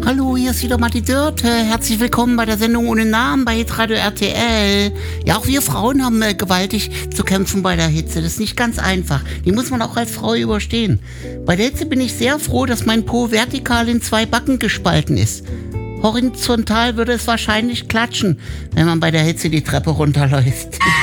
Hallo, hier ist wieder Matti Dörte. Herzlich willkommen bei der Sendung ohne Namen bei Hitradio RTL. Ja, auch wir Frauen haben gewaltig zu kämpfen bei der Hitze. Das ist nicht ganz einfach. Die muss man auch als Frau überstehen. Bei der Hitze bin ich sehr froh, dass mein Po vertikal in 2 Backen gespalten ist. Horizontal würde es wahrscheinlich klatschen, wenn man bei der Hitze die Treppe runterläuft.